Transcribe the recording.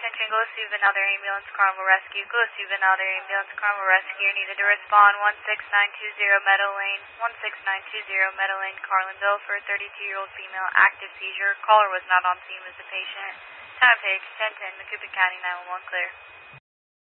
attention, Gillespie Venalder Ambulance, Carmel Rescue. Gillespie Venalder Ambulance, Carmel Rescue. Needed to respond 16920 Meadow Lane, 16920 Meadow Lane, Carlinville for a 32-year-old female, active seizure. Caller was not on scene with the patient. Time take 1010, Macoupin County 911, clear.